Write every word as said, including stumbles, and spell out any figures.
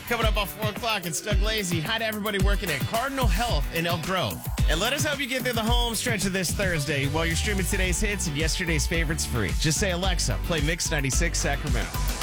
Coming up on four o'clock, it's Doug Lazy. Hi to everybody working at Cardinal Health in Elk Grove. And let us help you get through the home stretch of this Thursday while you're streaming today's hits and yesterday's favorites free. Just say, Alexa, play Mix ninety-six Sacramento.